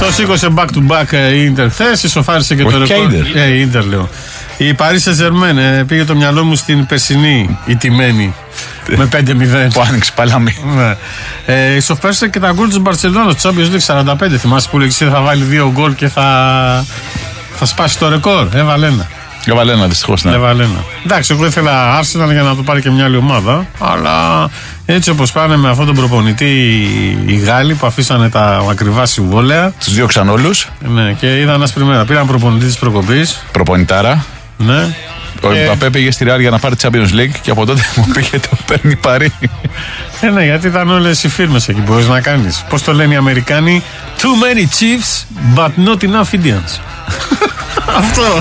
Το σήκωσε back to back η Ίντερ χθες, ισοφάρισε και το ρεκόρ. Η Ίντερ λέω. Η Paris Saint-Germain πήγε το μυαλό μου στην περσινή ιτημένη με 5-0. Που άνοιξε παλάμη. Ισοφάρισε και τα γκολ της Μπαρσελόνα, του Champions League 45. Θυμάσαι που λέγεις θα βάλει 2 γκολ και θα σπάσει το ρεκόρ. Έβαλε ένα. Έβαλε ένα, δυστυχώς. Ναι. Εντάξει, εγώ ήθελα Arsenal για να το πάρει και μια άλλη ομάδα. Αλλά έτσι όπως πάνε με αυτόν τον προπονητή οι Γάλλοι που αφήσανε τα ακριβά συμβόλαια. Τους διώξαν όλους. Ναι, και είδαν ασπριμένα. Πήραν προπονητή της προκοπής. Προπονητάρα. Ναι. Ο Μπαπέ πήγε στη Real για να πάρει Champions League και από τότε μου πήγε το παίρνει Παρί. Ναι, γιατί ήταν όλες οι φίρμες εκεί που μπορείς να κάνεις. Πώς το λένε οι Αμερικάνοι? Too many chiefs, but not enough Indians. Αυτό.